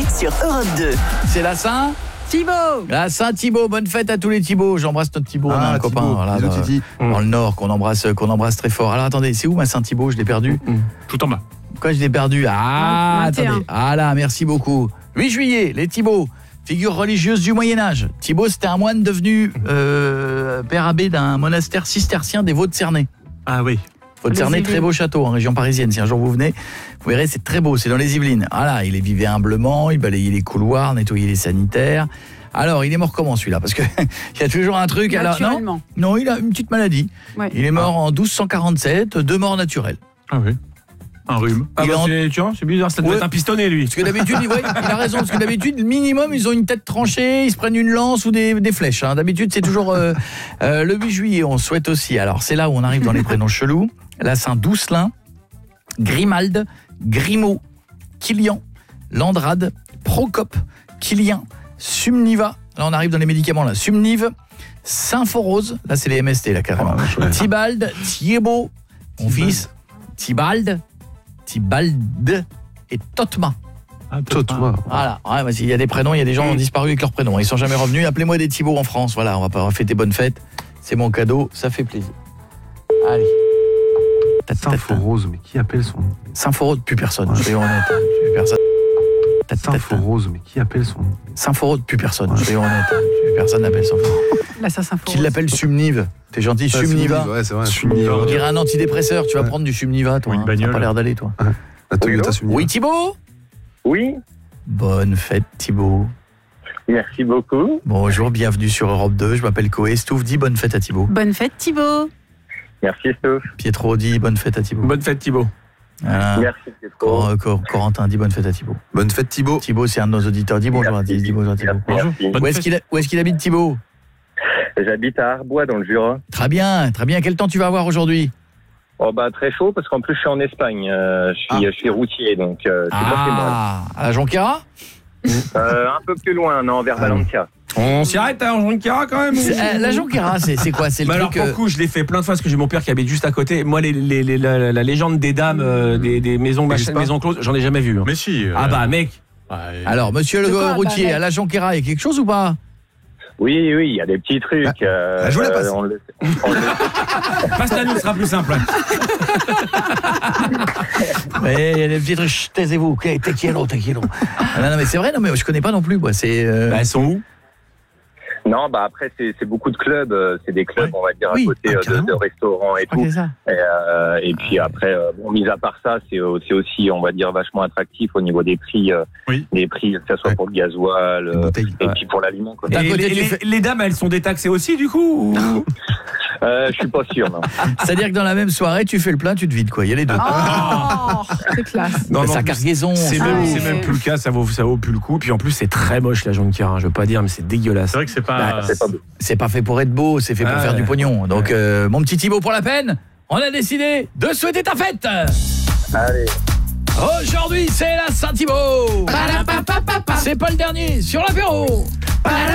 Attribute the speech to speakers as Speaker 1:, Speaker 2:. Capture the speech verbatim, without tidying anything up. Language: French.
Speaker 1: l'été sur Europe deux.
Speaker 2: C'est la Saint
Speaker 3: Thibaut.
Speaker 2: La Saint-Thibaut, bonne fête à tous les Thibauts. J'embrasse notre Thibaut, on a
Speaker 4: Ah,
Speaker 2: un copain
Speaker 4: Thibaut,
Speaker 2: voilà,
Speaker 4: bisous,
Speaker 2: dans,
Speaker 4: Titi.
Speaker 2: dans le Nord qu'on embrasse, qu'on embrasse très fort. Alors attendez, c'est où ma Saint-Thibaut? Je l'ai perdu.
Speaker 5: Tout en bas.
Speaker 2: Pourquoi je l'ai perdu? Ah,
Speaker 3: vingt et un.
Speaker 2: attendez. Ah là, merci beaucoup. huit juillet, les Thibauts, figure religieuse du Moyen-Âge. Thibaut, c'était un moine devenu euh, père abbé d'un monastère cistercien des Vaux-de-Cernay.
Speaker 5: Ah oui.
Speaker 2: Vaux-de-Cernay,
Speaker 3: Les
Speaker 2: très
Speaker 3: Yvelines.
Speaker 2: beau château en région parisienne. Si un jour vous venez, vous verrez, c'est très beau. C'est dans les Yvelines. Voilà, il vivait humblement, il balayait les couloirs, nettoyait les sanitaires. Alors, il est mort comment celui-là? Parce que il y a toujours un truc. Alors, non,
Speaker 3: Naturellement.
Speaker 2: non, il a une petite maladie.
Speaker 3: Ouais.
Speaker 2: Il est mort en douze cent quarante-sept, deux morts naturelles.
Speaker 5: Ah oui. Un rhume. Ah
Speaker 2: Il
Speaker 5: bah
Speaker 2: est en-
Speaker 5: c'est, tu vois, c'est bizarre, ça doit
Speaker 2: Ouais.
Speaker 5: être un pistonné lui.
Speaker 2: Parce que d'habitude, il, ouais, il a raison, parce que d'habitude, minimum, ils ont une tête tranchée, ils se prennent une lance ou des, des flèches. Hein. D'habitude, c'est toujours euh, euh, le huit juillet, on souhaite aussi. Alors, c'est là où on arrive dans les prénoms chelous. La Saint-Doucelin, Grimalde, Grimaud, Kilian, Landrade, Procope, Kilien, Sumniva. Là, on arrive dans les médicaments, là. Sumnive, Symphorose, là, c'est les M S T, là, carrément. Tibald, Thiébaut, mon fils, Tibald, Tibald et Totma.
Speaker 5: Ah,
Speaker 4: Toi,
Speaker 2: Voilà, ouais, bah, il y a des prénoms, il y a des gens qui ont disparu avec leurs prénoms. Ils sont jamais revenus. Appelez-moi des Thibaut en France. Voilà, on va pas fêter bonne fête. C'est mon cadeau, ça fait plaisir. Allez.
Speaker 4: Symphorose, mais qui appelle son nom?
Speaker 2: Symphorose, plus personne.
Speaker 4: Ouais.
Speaker 2: Soyons honnêtes. hein, Plus personne.
Speaker 4: Symphorose, mais qui appelle son nom?
Speaker 2: Symphorose, plus personne. Soyons honnêtes. hein, Plus personne n'appelle Symphorose.
Speaker 3: Là, ça s'info.
Speaker 2: Qui l'appelle Sumnive? T'es gentil,
Speaker 4: Ah,
Speaker 2: Sumniva.
Speaker 4: Ouais, c'est vrai.
Speaker 5: Sumniva.
Speaker 2: On dirait un antidépresseur. Tu vas
Speaker 4: Ouais.
Speaker 2: prendre du Sumniva, toi.
Speaker 5: Ou une
Speaker 2: hein. Ça a
Speaker 5: bagnole.
Speaker 2: pas l'air d'aller, toi.
Speaker 4: La Toyota Sumniva.
Speaker 2: Oui, Thibaut.
Speaker 6: Oui,
Speaker 2: Bonne fête, Thibaut.
Speaker 6: merci beaucoup.
Speaker 2: Bonjour, bienvenue sur Europe deux. Je m'appelle Coé. Stouff dit bonne fête à Thibaut.
Speaker 3: Bonne fête Thibaut.
Speaker 6: Merci, Stouff.
Speaker 2: Pietro dit bonne fête à Thibaut.
Speaker 5: Bonne fête Thibaut.
Speaker 2: Voilà.
Speaker 6: Merci, Pietro.
Speaker 2: Cor- Cor- Corentin dit bonne fête à Thibaut.
Speaker 4: Bonne fête Thibaut.
Speaker 2: Thibaut, c'est un de nos auditeurs. Dis bonjour à
Speaker 6: Merci.
Speaker 2: dis bonjour à Thibaut.
Speaker 6: Merci.
Speaker 5: Bonne
Speaker 2: Où est-ce
Speaker 5: fête.
Speaker 2: qu'il où est-ce qu'il habite, Thibaut?
Speaker 6: J'habite à Arbois, dans le Jura.
Speaker 2: Très bien, très bien. Quel temps tu vas avoir aujourd'hui?
Speaker 6: Oh bah très chaud parce qu'en plus je suis en Espagne. Euh, je suis, je suis routier donc euh, c'est pas chez moi.
Speaker 2: Ah, à la Jonquera?
Speaker 6: Euh, un peu plus loin, non, vers Valencia.
Speaker 5: On s'y arrête à Jonquera quand même.
Speaker 2: C'est- euh, La Jonquera, c'est c'est quoi? C'est le
Speaker 5: Bah alors
Speaker 2: truc.
Speaker 5: pour
Speaker 2: euh,
Speaker 5: le coup, je l'ai fait plein de fois parce que j'ai mon père qui habite juste à côté. Moi, les, les, les- la, la légende des dames, euh, des, des maisons machin,
Speaker 4: pas
Speaker 5: maisons closes, j'en ai jamais vu. hein.
Speaker 7: Mais si. euh,
Speaker 5: Ah bah mec.
Speaker 7: ouais.
Speaker 2: Alors, monsieur le
Speaker 3: De quoi,
Speaker 2: routier,
Speaker 3: bah,
Speaker 2: à la Jonquera, il y a quelque chose ou pas?
Speaker 6: Oui, oui, il y a des petits trucs.
Speaker 4: Ah,
Speaker 6: euh,
Speaker 4: ah, je vous la passe.
Speaker 6: on le- on le-
Speaker 5: Passe-la nous, ce sera plus simple.
Speaker 2: Ouais, il y a des petits trucs. Chut, taisez-vous. Ok, te quiero, te quiero. Ah, non, non, mais c'est vrai, non, mais je connais pas non plus. Moi, c'est. euh,
Speaker 5: Bah, elles sont où?
Speaker 6: Non, bah après c'est c'est beaucoup de clubs. euh, C'est des clubs,
Speaker 2: Ouais.
Speaker 6: on va dire,
Speaker 2: Oui,
Speaker 6: à côté
Speaker 2: ah,
Speaker 6: euh, de,
Speaker 2: carrément.
Speaker 6: de restaurants et
Speaker 2: je crois que
Speaker 6: tout.
Speaker 2: c'est ça.
Speaker 6: Et, euh, et puis après, euh, bon, mis à part ça, c'est euh, c'est aussi, on va dire, vachement attractif au niveau des prix, euh,
Speaker 7: Oui.
Speaker 6: des prix, que ce soit
Speaker 4: Ouais.
Speaker 6: pour le gasoil
Speaker 4: Une
Speaker 6: euh,
Speaker 4: bouteille.
Speaker 6: et
Speaker 2: Ouais.
Speaker 6: puis pour l'aliment. quoi.
Speaker 5: Et
Speaker 2: D'un côté,
Speaker 5: les,
Speaker 2: tu
Speaker 5: les-
Speaker 2: fais-
Speaker 5: les dames, elles sont détaxées aussi du coup ou...
Speaker 6: Euh, je suis pas sûr, non.
Speaker 2: C'est-à-dire que dans la même soirée, tu fais le plein, tu te vides, quoi. Il y a les deux.
Speaker 3: Oh, c'est classe.
Speaker 5: Non,
Speaker 2: Bah,
Speaker 5: non,
Speaker 2: sa
Speaker 5: en plus,
Speaker 2: cargaison.
Speaker 5: C'est
Speaker 2: ça-
Speaker 5: même,
Speaker 3: ouais.
Speaker 5: c'est même plus le cas, ça vaut, ça vaut plus le coup. Puis en plus, c'est très moche la Jonquera, hein, je veux pas dire, mais c'est dégueulasse.
Speaker 7: C'est vrai que c'est pas.
Speaker 2: Bah,
Speaker 6: C'est pas beau.
Speaker 2: C'est pas fait pour être beau, c'est fait pour
Speaker 5: Ah,
Speaker 2: faire
Speaker 5: ouais.
Speaker 2: du pognon. Donc, euh, mon petit Thibaut, pour la peine, on a décidé de souhaiter ta fête.
Speaker 6: Allez.
Speaker 2: Aujourd'hui, c'est la Saint-Thibaut. C'est pas le dernier sur l'apéro.